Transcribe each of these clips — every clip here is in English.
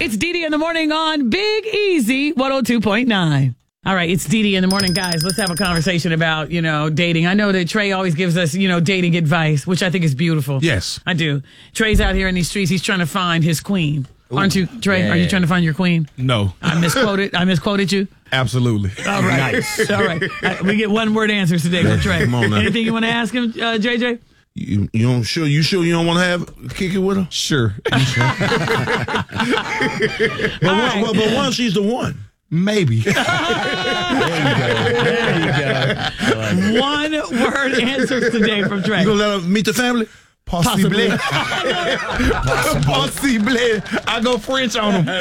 It's Dee Dee in the morning on Big Easy 102.9. All right, it's Dee Dee in the morning, guys. Let's have a conversation about, dating. I know that Trey always gives us, dating advice, which I think is beautiful. Yes. I do. Trey's out here in these streets. He's trying to find his queen. Ooh, aren't you, Trey? Yeah. Are you trying to find your queen? No. I misquoted you? Absolutely. All right. Nice. All right. We get one-word answers today from Trey. Come on now. Anything you want to ask him, JJ? You sure you don't want to kick it with her? Sure. But once she's the one. Maybe. There you go. One-word answers today from Trey. You gonna let her meet the family? Possibly. Possibly. I go French on them.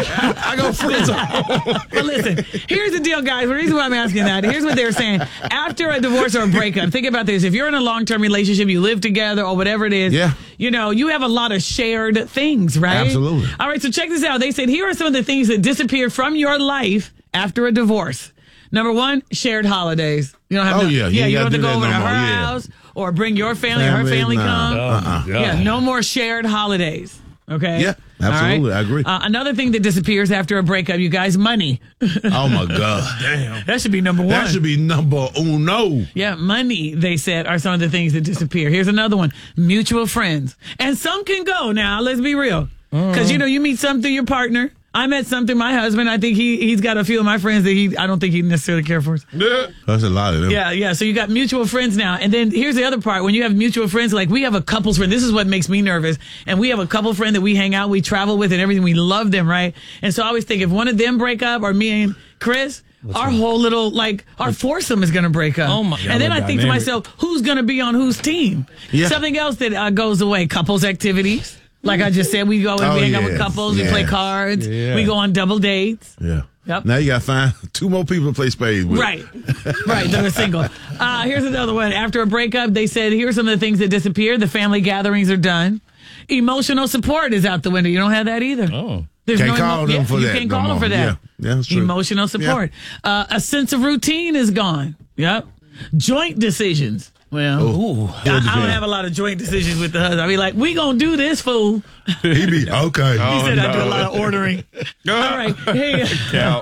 But listen, here's the deal, guys. The reason why I'm asking that, here's what they're saying. After a divorce or a breakup, think about this. If you're in a long-term relationship, you live together or whatever it is, you have a lot of shared things, right? Absolutely. All right, so check this out. They said, here are some of the things that disappear from your life after a divorce. Number one, shared holidays. You don't have you don't have to go over to her house or bring your family or her family come. No more shared holidays. Okay? Yeah, absolutely. Right? I agree. Another thing that disappears after a breakup, you guys, money. Oh, my God. Damn. That should be number one. That should be number uno. Yeah, money, they said, are some of the things that disappear. Here's another one. Mutual friends. And some can go now. Let's be real. Because, you meet some through your partner. I met some through my husband. I think he's got a few of my friends that I don't think he necessarily care for. Yeah. That's a lot of them. Yeah. So you got mutual friends now. And then here's the other part. When you have mutual friends, like we have a couple's friend. This is what makes me nervous. And we have a couple friend that we hang out, we travel with and everything. We love them, right? And so I always think if one of them break up or me and Chris, whole little, our foursome is going to break up. Oh my God. And then I think to myself, who's going to be on whose team? Yeah. Something else that goes away, couples activities. Like I just said, we go and we hang out with couples, we play cards, we go on double dates. Yeah. Yep. Now you got to find two more people to play spades with. Right, that are single. Here's another one. After a breakup, they said, here's some of the things that disappear. The family gatherings are done. Emotional support is out the window. You don't have that either. Oh. Can't call them for that. You can't call them for that. Yeah, that's true. Emotional support. Yeah. A sense of routine is gone. Yep. Joint decisions. Well, I don't have a lot of joint decisions with the husband. I be like, we gonna do this, fool. He be okay. He said I do a lot of ordering. All right. Hey. Cal.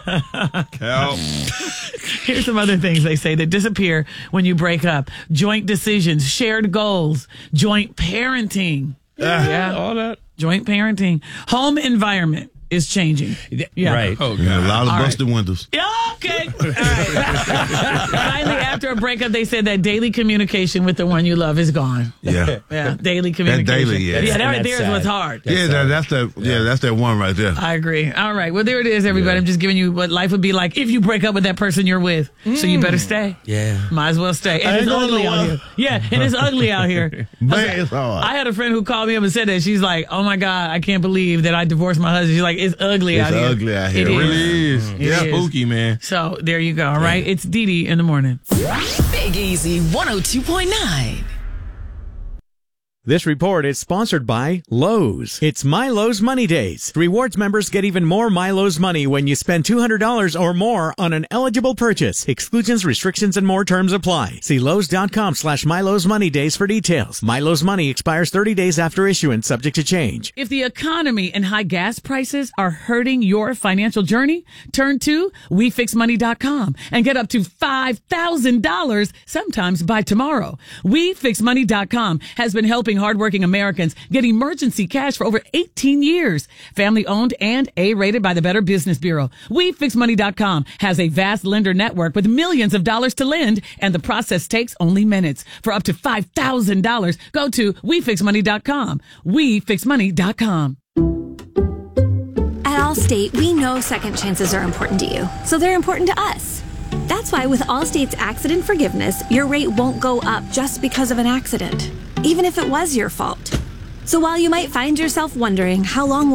Here's some other things they say that disappear when you break up. Joint decisions, shared goals, joint parenting. All that. Joint parenting. Home environment is changing. Yeah. Right. Oh, a lot of busted windows. Yeah, okay. All right. Finally, after a breakup, they said that daily communication with the one you love is gone. Yeah. Yeah, daily communication. That right there is what's hard. That's that one right there. I agree. All right. Well, there it is, everybody. I'm just giving you what life would be like if you break up with that person you're with. So you better stay. Yeah. Might as well stay. And it's ugly out here. Yeah, and it's ugly out here. Man, it's hard. I had a friend who called me up and said that. She's like, oh my God, I can't believe that I divorced my husband. She's like, it's ugly out here. It's ugly out here. It really is. It's spooky, man. So there you go. All right. It's Dee Dee in the morning. Big Easy 102.9. This report is sponsored by Lowe's. It's MyLowe's Money Days. Rewards members get even more MyLowe's money when you spend $200 or more on an eligible purchase. Exclusions, restrictions, and more terms apply. See Lowe's.com/MyLowe's Money Days for details. MyLowe's money expires 30 days after issuance, subject to change. If the economy and high gas prices are hurting your financial journey, turn to WeFixMoney.com and get up to $5,000 sometimes by tomorrow. WeFixMoney.com has been helping hardworking Americans get emergency cash for over 18 years. Family owned and A-rated by the Better Business Bureau. WeFixMoney.com has a vast lender network with millions of dollars to lend, and the process takes only minutes. For up to $5,000, go to WeFixMoney.com. WeFixMoney.com. At Allstate, we know second chances are important to you, so they're important to us. That's why with Allstate's accident forgiveness, your rate won't go up just because of an accident, even if it was your fault. So while you might find yourself wondering how long